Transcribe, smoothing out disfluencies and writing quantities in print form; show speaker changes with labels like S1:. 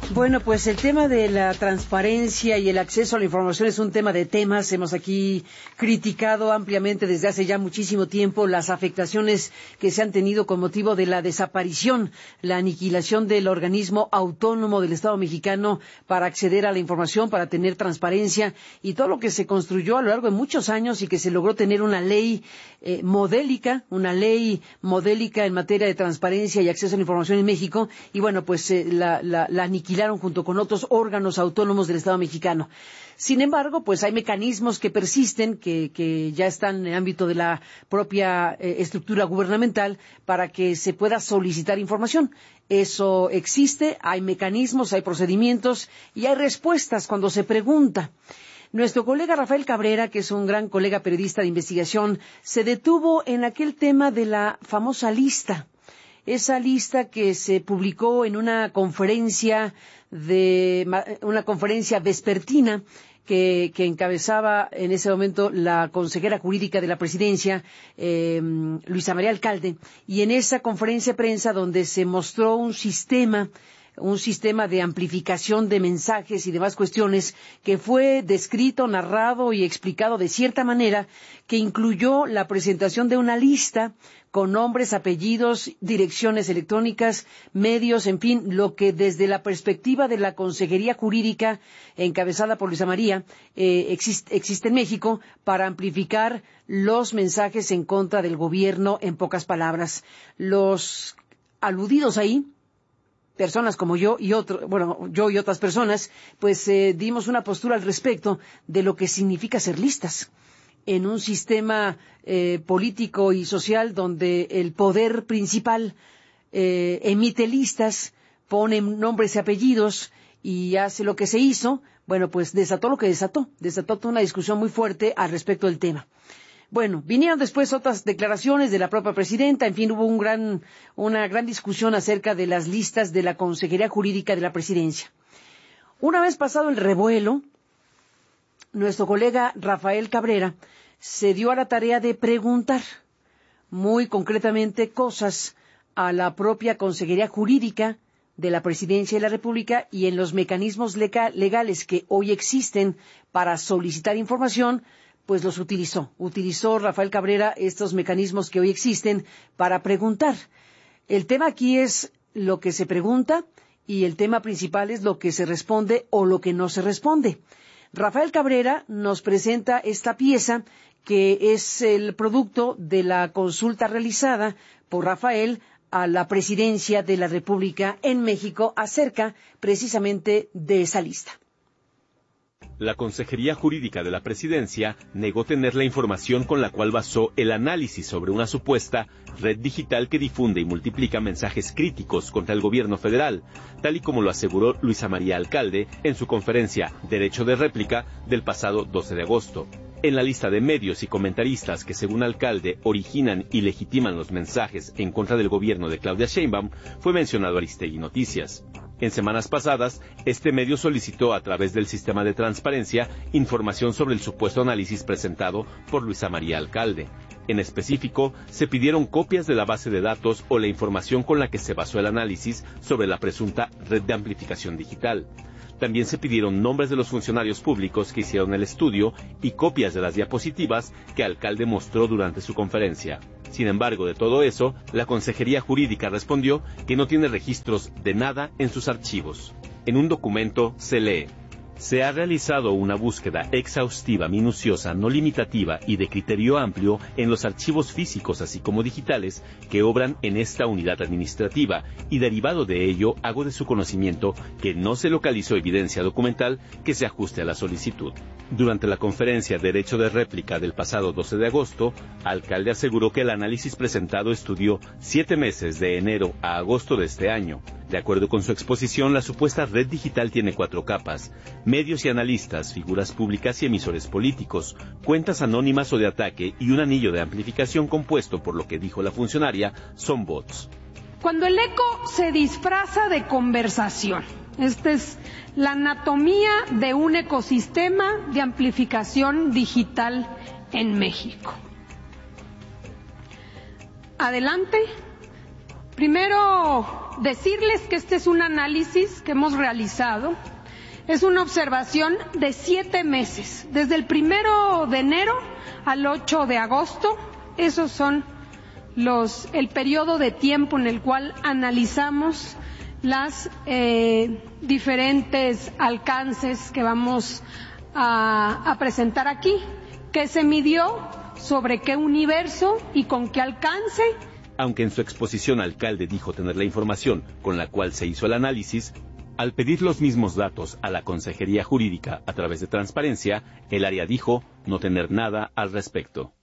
S1: Bueno, pues el tema de la transparencia y el acceso a la información es un tema de temas. Hemos aquí criticado ampliamente desde hace ya muchísimo tiempo las afectaciones que se han tenido con motivo de la desaparición, la aniquilación del organismo autónomo del Estado mexicano para acceder a la información, para tener transparencia y todo lo que se construyó a lo largo de muchos años y que se logró tener una ley modélica en materia de transparencia y acceso a la información en México. Y bueno, pues la aniquilaron junto con otros órganos autónomos del Estado mexicano. Sin embargo, pues hay mecanismos que persisten, que ya están en el ámbito de la propia estructura gubernamental para que se pueda solicitar información. Eso existe, hay mecanismos, hay procedimientos y hay respuestas cuando se pregunta. Nuestro colega Rafael Cabrera, que es un gran colega periodista de investigación, se detuvo en aquel tema de la famosa lista. Esa lista que se publicó en una conferencia vespertina que encabezaba en ese momento la consejera jurídica de la presidencia, Luisa María Alcalde, y en esa conferencia de prensa donde se mostró un sistema de amplificación de mensajes y demás cuestiones que fue descrito, narrado y explicado de cierta manera, que incluyó la presentación de una lista con nombres, apellidos, direcciones electrónicas, medios, en fin, lo que desde la perspectiva de la Consejería Jurídica, encabezada por Luisa María, existe en México para amplificar los mensajes en contra del gobierno, en pocas palabras. Los aludidos ahí, personas como yo y otras personas, pues dimos una postura al respecto de lo que significa ser listas en un sistema político y social donde el poder principal emite listas, pone nombres y apellidos y hace lo que se hizo. Bueno, pues desató lo que desató toda una discusión muy fuerte al respecto del tema. Bueno, vinieron después otras declaraciones de la propia presidenta, en fin, hubo una gran discusión acerca de las listas de la Consejería Jurídica de la Presidencia. Una vez pasado el revuelo, nuestro colega Rafael Cabrera se dio a la tarea de preguntar muy concretamente cosas a la propia Consejería Jurídica de la Presidencia de la República y en los mecanismos legales que hoy existen para solicitar información, pues los utilizó. Utilizó Rafael Cabrera estos mecanismos que hoy existen para preguntar. El tema aquí es lo que se pregunta y el tema principal es lo que se responde o lo que no se responde. Rafael Cabrera nos presenta esta pieza que es el producto de la consulta realizada por Rafael a la Presidencia de la República en México acerca precisamente de esa lista.
S2: La Consejería Jurídica de la Presidencia negó tener la información con la cual basó el análisis sobre una supuesta red digital que difunde y multiplica mensajes críticos contra el gobierno federal, tal y como lo aseguró Luisa María Alcalde en su conferencia Derecho de Réplica del pasado 12 de agosto. En la lista de medios y comentaristas que, según Alcalde, originan y legitiman los mensajes en contra del gobierno de Claudia Sheinbaum, fue mencionado Aristegui Noticias. En semanas pasadas, este medio solicitó a través del sistema de transparencia información sobre el supuesto análisis presentado por Luisa María Alcalde. En específico, se pidieron copias de la base de datos o la información con la que se basó el análisis sobre la presunta red de amplificación digital. También se pidieron nombres de los funcionarios públicos que hicieron el estudio y copias de las diapositivas que Alcalde mostró durante su conferencia. Sin embargo, de todo eso, la Consejería Jurídica respondió que no tiene registros de nada en sus archivos. En un documento se lee: se ha realizado una búsqueda exhaustiva, minuciosa, no limitativa y de criterio amplio en los archivos físicos así como digitales que obran en esta unidad administrativa y derivado de ello hago de su conocimiento que no se localizó evidencia documental que se ajuste a la solicitud. Durante la conferencia Derecho de Réplica del pasado 12 de agosto, Alcalde aseguró que el análisis presentado estudió 7 meses de enero a agosto de este año. De acuerdo con su exposición, la supuesta red digital tiene 4 capas: medios y analistas, figuras públicas y emisores políticos, cuentas anónimas o de ataque y un anillo de amplificación compuesto, por lo que dijo la funcionaria, son bots.
S3: Cuando el eco se disfraza de conversación, esta es la anatomía de un ecosistema de amplificación digital en México. Adelante, Primero, decirles que este es un análisis que hemos realizado. Es una observación de 7 meses, desde el 1 de enero al 8 de agosto. Esos son el periodo de tiempo en el cual analizamos las diferentes alcances que vamos a presentar aquí, que se midió, sobre qué universo y con qué alcance.
S2: Aunque en su exposición Alcalde dijo tener la información con la cual se hizo el análisis, al pedir los mismos datos a la Consejería Jurídica a través de transparencia, el área dijo no tener nada al respecto.